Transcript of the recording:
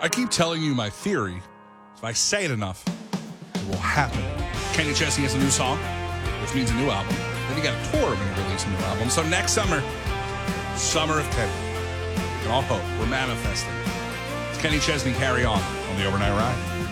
I keep telling you my theory. If I say it enough, it will happen. Kenny Chesney has a new song, which means a new album. Then he got a tour when he released a new album. So next summer, Summer of Kenny. We can all hope. We're manifesting. It's Kenny Chesney, Carry On the Overnight Ride.